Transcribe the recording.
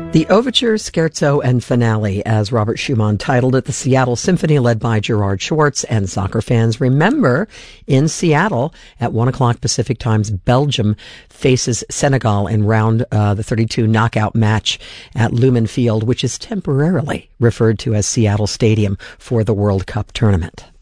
The Overture, Scherzo, and Finale, as Robert Schumann titled it, the Seattle Symphony led by Gerard Schwartz. And soccer fans, remember, in Seattle at 1 o'clock Pacific Times, Belgium faces Senegal in round the 32 knockout match at Lumen Field, which is temporarily referred to as Seattle Stadium for the World Cup tournament.